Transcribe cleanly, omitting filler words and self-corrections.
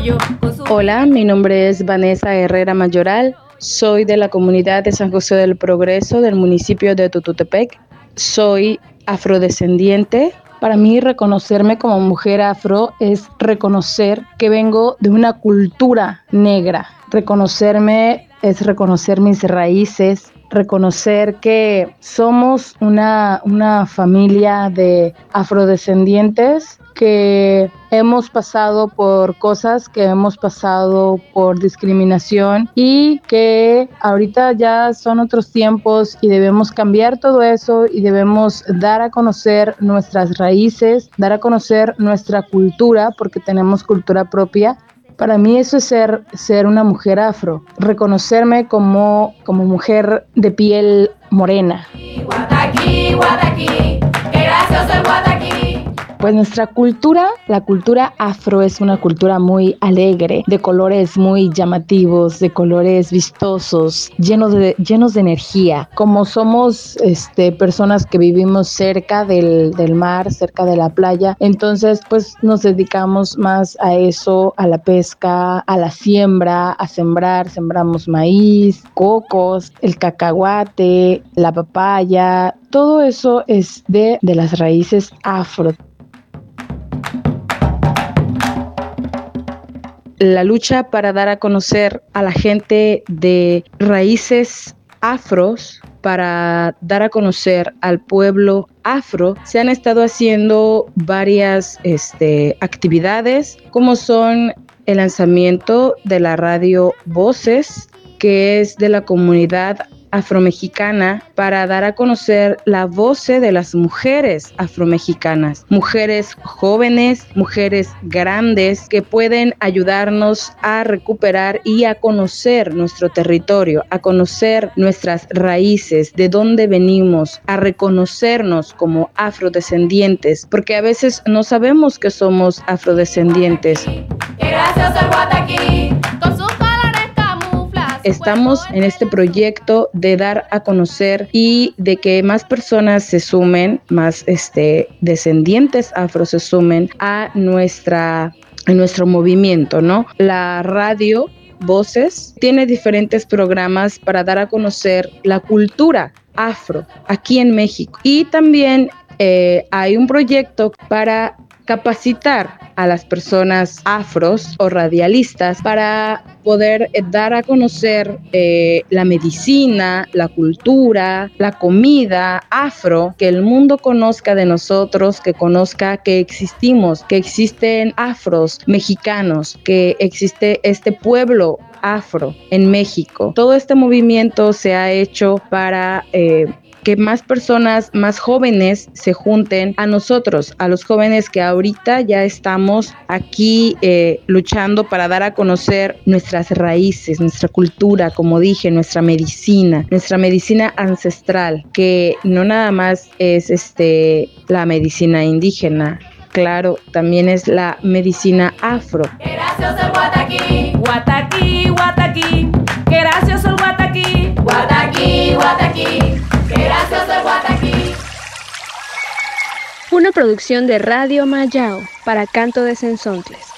Hola, mi nombre es Vanessa Herrera Mayoral. Soy de la comunidad de San José del Progreso del municipio de Tututepec. Soy afrodescendiente. Para mí, reconocerme como mujer afro es reconocer que vengo de una cultura negra. Reconocerme es reconocer mis raíces, reconocer que somos una familia de afrodescendientes que hemos pasado por cosas, que hemos pasado por discriminación y que ahorita ya son otros tiempos y debemos cambiar todo eso y debemos dar a conocer nuestras raíces, dar a conocer nuestra cultura porque tenemos cultura propia. Para mí eso es ser una mujer afro, reconocerme como mujer de piel morena. Guataquí, guataquí, qué gracioso el guataquí. Pues nuestra cultura, la cultura afro es una cultura muy alegre, de colores muy llamativos, de colores vistosos, llenos de energía. Como somos personas que vivimos cerca del mar, cerca de la playa, entonces pues nos dedicamos más a eso, a la pesca, a la siembra, a sembrar, sembramos maíz, cocos, el cacahuate, la papaya, todo eso es de las raíces afro. La lucha para dar a conocer a la gente de raíces afros, para dar a conocer al pueblo afro, se han estado haciendo varias actividades, como son el lanzamiento de la radio Voces, que es de la comunidad afromexicana, para dar a conocer la voz de las mujeres afromexicanas, mujeres jóvenes, mujeres grandes que pueden ayudarnos a recuperar y a conocer nuestro territorio, a conocer nuestras raíces, de dónde venimos, a reconocernos como afrodescendientes, porque a veces no sabemos que somos afrodescendientes. Estamos en este proyecto de dar a conocer y de que más personas se sumen, más descendientes afro se sumen a nuestro movimiento, ¿no? La radio Voces tiene diferentes programas para dar a conocer la cultura afro aquí en México. Y también hay un proyecto para capacitar a las personas afros o radialistas para poder dar a conocer la medicina, la cultura, la comida afro, que el mundo conozca de nosotros, que conozca que existimos, que existen afros mexicanos, que existe este pueblo afro en México. Todo este movimiento se ha hecho para que más personas, más jóvenes se junten a nosotros, a los jóvenes que ahorita ya estamos aquí luchando para dar a conocer nuestras raíces, nuestra cultura, como dije, nuestra medicina ancestral, que no nada más es la medicina indígena. Claro, también es la medicina afro. ¡Qué gracioso el guataquí! Guataquí, guataquí. ¡Qué gracioso el guataquí! Guataquí, guataquí. ¡Qué gracioso el guataquí! Una producción de Radio Mayao para Canto de Sensontles.